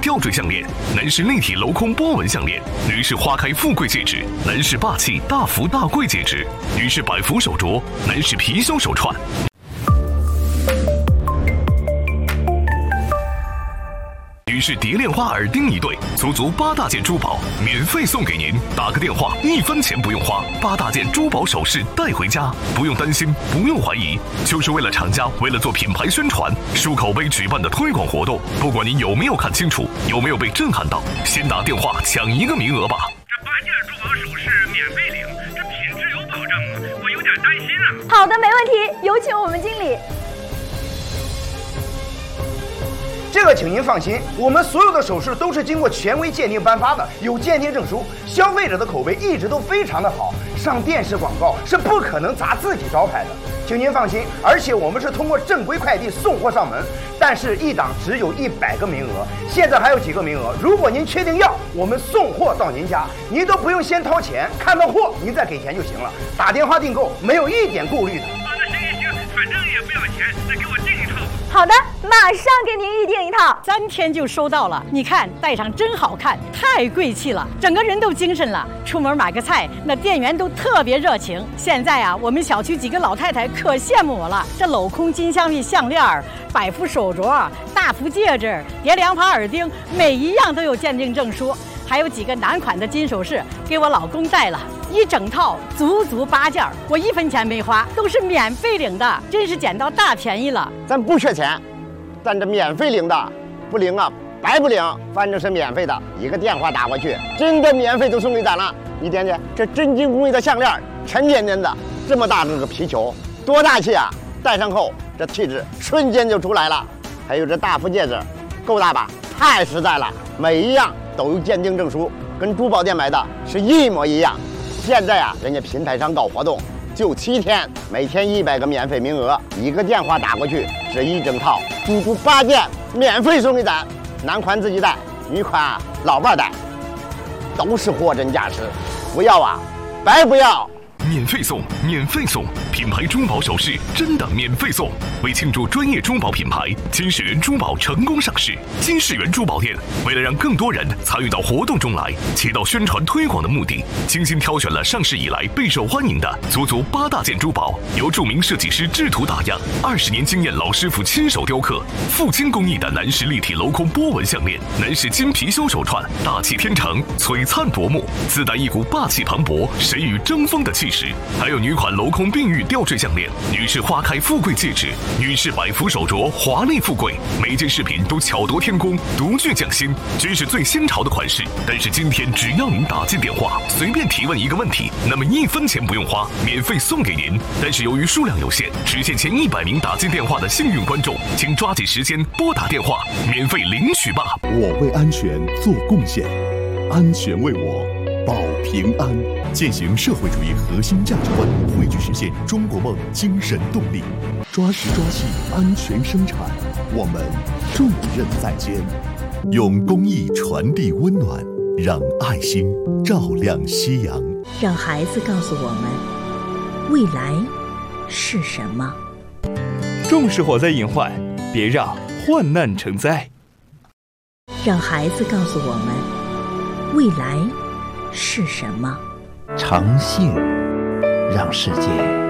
吊坠项链，男士立体镂空波纹项链，女士花开富贵戒指，男士霸气大福大贵戒指，女士百福手镯，男士貔貅手串。女士蝶恋花耳钉一对，足8大件珠宝免费送给您。打个电话，1分钱不用花，8大件珠宝首饰带回家，不用担心，不用怀疑，就是为了厂家，为了做品牌宣传、树口碑举办的推广活动。不管您有没有看清楚，有没有被震撼到，先打电话抢1个名额吧。 这8件珠宝首饰免费领，这品质有保证吗？我有点担心啊。 好的，没问题，有请我们经理。 这个请您放心，我们所有的首饰都是经过权威鉴定颁发的，有鉴定证书，消费者的口碑一直都非常的好，上电视广告是不可能砸自己招牌的，请您放心。而且我们是通过正规快递送货上门，但是一档只有100个名额，现在还有几个名额，如果您确定要，我们送货到您家，您都不用先掏钱，看到货您再给钱就行了，打电话订购没有一点顾虑的。 那行，反正也不要钱，再给我订一套。 好的，马上给您预定一套 ，3天就收到了。你看，戴上真好看，太贵气了，整个人都精神了。出门买个菜，那店员都特别热情。现在啊，我们小区几个老太太可羡慕我了。这镂空金镶玉项链、百福手镯、大福戒指、蝶恋花耳钉，每一样都有鉴定证书。还有几个男款的金首饰给我老公戴了，一整套足8件，我1分钱没花，都是免费领的，真是捡到大便宜了。 咱不缺钱，但这免费领的不领啊，白不领，反正是免费的，一个电话打过去，真的免费都送给咱了。你点点这真金工艺的项链，沉甸甸的，这么大这个皮球，多大气啊！戴上后这气质瞬间就出来了。还有这大福戒指，够大吧？太实在了，每一样都有鉴定证书，跟珠宝店买的是一模一样。现在啊，人家平台上搞活动，就7天，每天100个免费名额，一个电话打过去，这一整套足8件免费送给咱。男款自己戴，女款老伴戴，都是货真价实，不要啊，白不要。 免费送，免费送！品牌珠宝首饰真的免费送！为庆祝专业珠宝品牌金世元珠宝成功上市，金世元珠宝店为了让更多人参与到活动中来，起到宣传推广的目的，精心挑选了上市以来备受欢迎的足8大件珠宝，由著名设计师制图打样，20年经验老师傅亲手雕刻，富金工艺的男士立体镂空波纹项链，男士金貔貅手串，大气天成，璀璨夺目，自带一股霸气磅礴、谁与争锋的气势。还有女款镂空碧玉吊坠项链，女士花开富贵戒指，女士百福手镯，华丽富贵，每件饰品都巧夺天工，独具匠心，均是最新潮的款式。但是今天只要您打进电话，随便提问一个问题，那么1分钱不用花，免费送给您。但是由于数量有限，只限前100名打进电话的幸运观众，请抓紧时间拨打电话，免费领取吧。 我为安全做贡献，安全为我保平安。践行社会主义核心价值观，汇聚实现中国梦精神动力，抓实抓细安全生产，我们重任在肩。用公益传递温暖，让爱心照亮夕阳。 让孩子告诉我们，未来是什么。 重视火灾隐患，别让患难成灾。 让孩子告诉我们，未来是什么。 诚信让世界